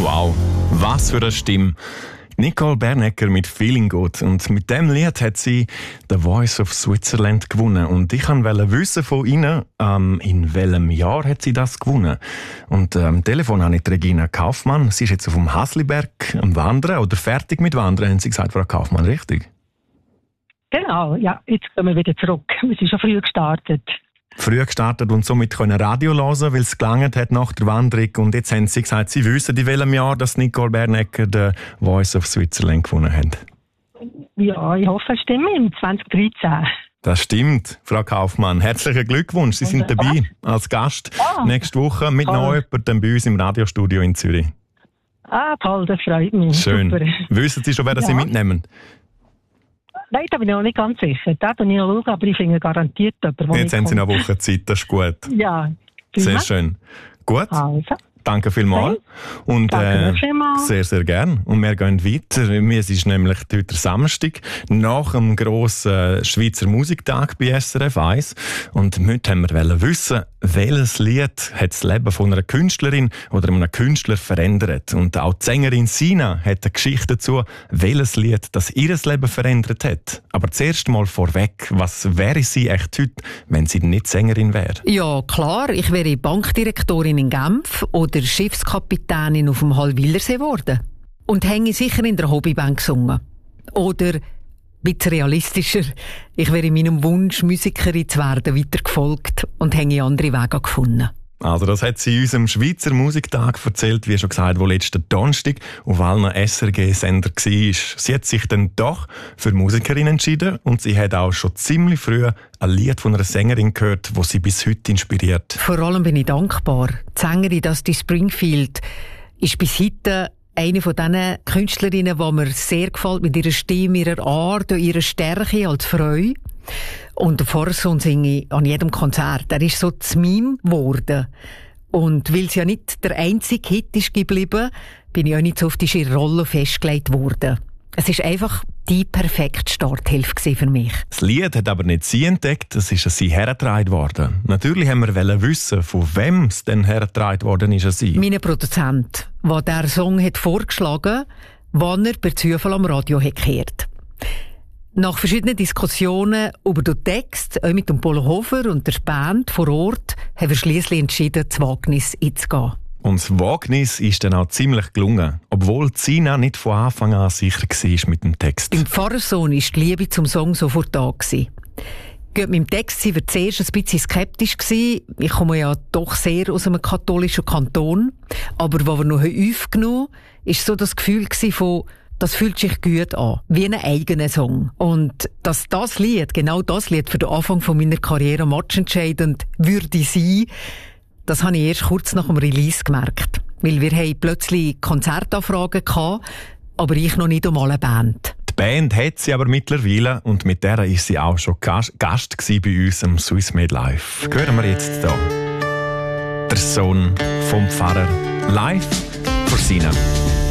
Wow, was für eine Stimme. Nicole Bernecker mit «Feeling Good». Und mit dem Lied hat sie «The Voice of Switzerland» gewonnen. Und ich wollte wissen von Ihnen, in welchem Jahr hat sie das gewonnen? Und am Telefon habe ich Regina Kaufmann. Sie ist jetzt auf dem Hasliberg am Wandern oder fertig mit Wandern, haben Sie gesagt, Frau Kaufmann, richtig? Genau, ja, jetzt gehen wir wieder zurück. Wir sind schon früh gestartet. Früh gestartet und somit können Radio hören, weil es gelangt hat nach der Wanderung. Und jetzt haben Sie gesagt, Sie wissen, in welchem Jahr dass Nicole Bernecker «The Voice of Switzerland» gewonnen hat. Ja, ich hoffe, es stimmt, im 2013. Das stimmt, Frau Kaufmann. Herzlichen Glückwunsch. Sie sind dabei als Gast nächste Woche mit noch jemandem bei uns im Radiostudio in Zürich. Ah, toll, das freut mich. Schön. Super. Wissen Sie schon, wer Sie mitnehmen? Nein, da bin ich noch nicht ganz sicher. Da bin ich noch schauen, aber ich finde garantiert jemanden, Jetzt haben Sie noch eine Woche Zeit, das ist gut. Ja. Sehr schön. Gut. Also. Danke vielmals. Und sehr, sehr gern. Und wir gehen weiter. Es ist nämlich heute Samstag nach dem grossen Schweizer Musiktag bei SRF 1. Und heute haben wir wissen, welches Lied hat das Leben von einer Künstlerin oder einem Künstler verändert. Und auch die Sängerin Sina hat eine Geschichte dazu, welches Lied das ihr Leben verändert hat. Aber zuerst mal vorweg, was wäre sie echt heute, wenn sie nicht Sängerin wäre? Ja, klar. Ich wäre Bankdirektorin in Genf oder Schiffskapitänin auf dem Hallwilersee geworden. Und hänge sicher in der Hobbybank gesungen. Oder, ein bisschen realistischer, ich wäre meinem Wunsch, Musikerin zu werden, weitergefolgt und hänge andere Wege gefunden. Also das hat sie uns am Schweizer Musiktag erzählt, wie schon gesagt, wo letzten Donnerstag auf allen SRG-Sender war. Sie hat sich dann doch für Musikerin entschieden und sie hat auch schon ziemlich früh ein Lied von einer Sängerin gehört, das sie bis heute inspiriert. Vor allem bin ich dankbar. Die Sängerin Dusty Springfield ist bis heute eine von diesen Künstlerinnen, die mir sehr gefällt, mit ihrer Stimme, ihrer Art und ihrer Stärke als Frau. Und den Vorsong singe ich an jedem Konzert. Er ist so zu Meme geworden. Und weil es ja nicht der einzige Hit ist geblieben, bin ich auch nicht so auf die Rolle festgelegt worden. Es ist einfach die perfekte Starthilfe für mich. Das Lied hat aber nicht sie entdeckt, es ist an sie hergetragen worden. Natürlich haben wir wissen, von wem es denn hergetragen worden ist an sie. Mein Produzent, der diesen Song hat vorgeschlagen, wann er per Zufall am Radio hat gehört. Nach verschiedenen Diskussionen über den Text, auch mit dem Polo Hofer und der Band vor Ort, haben wir schliesslich entschieden, das Wagnis einzugehen. Und das Wagnis ist dann auch ziemlich gelungen, obwohl Sina nicht von Anfang an sicher war mit dem Text. Beim Pfarrersohn war die Liebe zum Song sofort da. Mit dem Text waren wir zuerst ein bisschen skeptisch. Ich komme ja doch sehr aus einem katholischen Kanton. Aber was wir noch aufgenommen haben, war so das Gefühl von, das fühlt sich gut an, wie ein eigener Song. Und dass das Lied, genau das Lied für den Anfang von meiner Karriere matchentscheidend würde sein, das habe ich erst kurz nach dem Release gemerkt. Weil wir haben plötzlich Konzertanfragen gehabt, aber ich noch nicht einmal eine Band. Die Band hat sie aber mittlerweile und mit der ist sie auch schon Gast bei uns im Swiss Made Live. Hören wir jetzt hier. Der Sohn vom Pfarrer live für Sina.